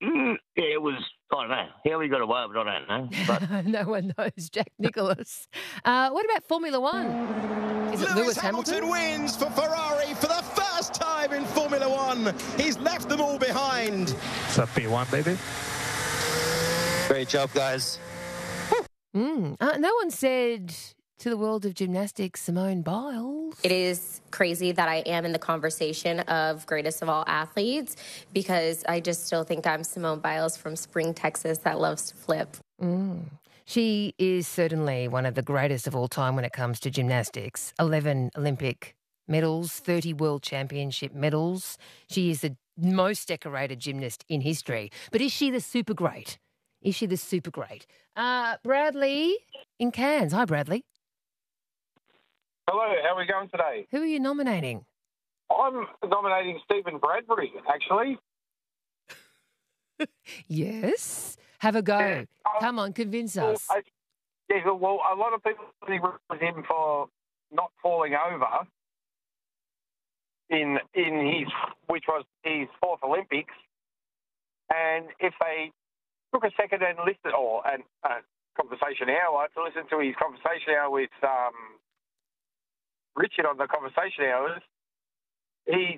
Yeah, it was, I don't know. How he got away with it, I don't know. But No one knows, Jack Nicklaus. What about Formula One? Is it Lewis Hamilton? Wins for Ferrari for the first time in Formula One. He's left them all behind. It's a P1, baby. Great job, guys. No one said to the world of gymnastics, Simone Biles. It is crazy that I am in the conversation of greatest of all athletes because I just still think I'm Simone Biles from Spring, Texas that loves to flip. She is certainly one of the greatest of all time when it comes to gymnastics. 11 Olympic medals, 30 World Championship medals. She is the most decorated gymnast in history. But is she the super great? Is she the super great? Bradley in Cairns. Hi, Bradley. Hello, how are we going today? Who are you nominating? I'm nominating Stephen Bradbury, actually. Yes. Have a go. Yeah, Come on, convince us. Well, a lot of people with him for not falling over in his, which was his fourth Olympics, and if they took a second and listened, conversation hour to listen to his conversation hour with Richard on the conversation hours, he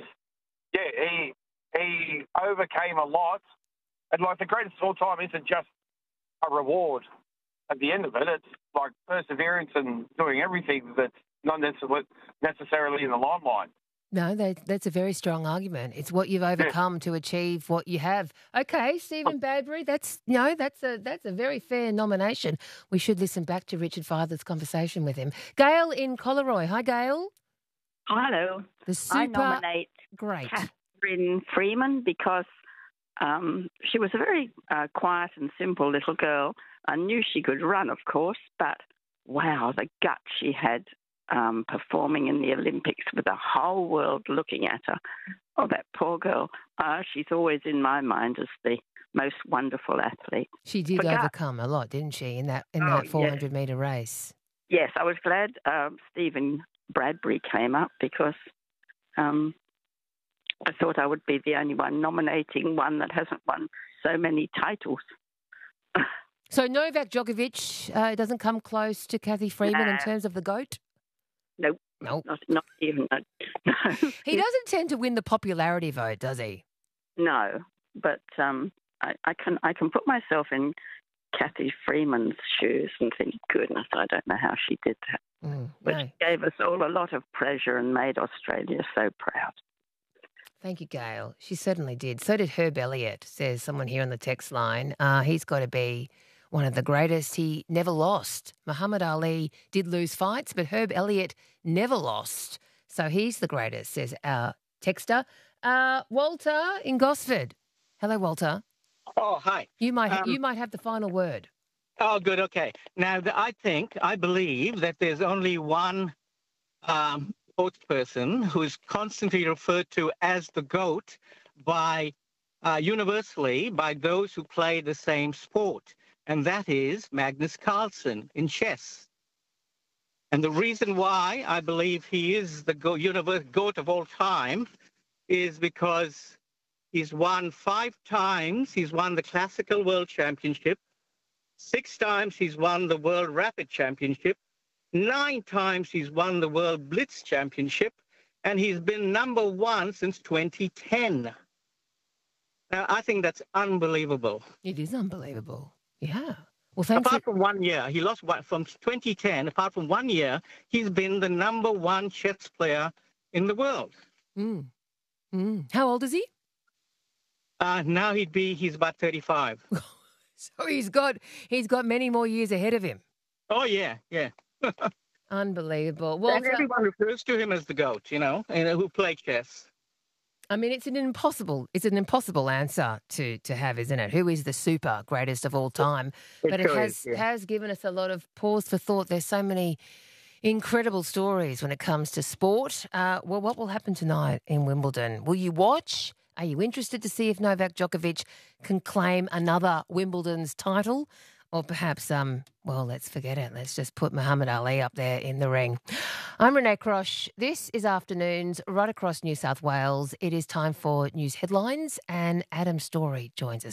overcame a lot, and like the greatest of all time isn't just a reward at the end of it. It's like perseverance and doing everything that's not necessarily in the limelight. No, that's a very strong argument. It's what you've overcome to achieve what you have. Okay, Stephen Bradbury, that's a very fair nomination. We should listen back to Richard Father's conversation with him. Gail in Collaroy. Hi, Gail. Hello. The super I nominate great Catherine Freeman because she was a very quiet and simple little girl. I knew she could run, of course, but wow, the gut she had performing in the Olympics with the whole world looking at her. Oh, that poor girl. She's always in my mind as the most wonderful athlete. She did overcome a lot, didn't she, in that 400-metre race? Yes, I was glad Stephen Bradbury came up because I thought I would be the only one nominating one that hasn't won so many titles. So Novak Djokovic doesn't come close to Cathy Freeman in terms of the GOAT? Nope. Not even. No. He doesn't tend to win the popularity vote, does he? No, but I can put myself in Cathy Freeman's shoes and think, goodness, I don't know how she did that. But she gave us all a lot of pleasure and made Australia so proud. Thank you, Gail. She certainly did. So did Herb Elliott, says someone here on the text line. He's got to be one of the greatest. He never lost. Muhammad Ali did lose fights, but Herb Elliott never lost. So he's the greatest, says our texter. Walter in Gosford. Hello, Walter. Oh, hi. You might have the final word. Oh, good. Okay. Now, I believe that there's only one sports person who is constantly referred to as the GOAT by universally by those who play the same sport, and that is Magnus Carlsen in chess. And the reason why I believe he is the GOAT of all time is because he's won 5 times. He's won the Classical World Championship. 6 times he's won the World Rapid Championship. 9 times he's won the World Blitz Championship. And he's been number 1 since 2010. Now, I think that's unbelievable. It is unbelievable. Yeah. Well, apart from 1 year, he lost from 2010. Apart from 1 year, he's been the number 1 chess player in the world. How old is he? Now he's about 35. So he's got many more years ahead of him. Oh yeah. Unbelievable. Well, and everyone refers to him as the GOAT, who play chess. I mean, it's an impossible answer to have, isn't it? Who is the super greatest of all time? But it has given us a lot of pause for thought. There's so many incredible stories when it comes to sport. Well, what will happen tonight in Wimbledon? Will you watch? Are you interested to see if Novak Djokovic can claim another Wimbledon's title? Or perhaps, let's forget it. Let's just put Muhammad Ali up there in the ring. I'm Renee Crosh. This is Afternoons right across New South Wales. It is time for news headlines, and Adam Story joins us.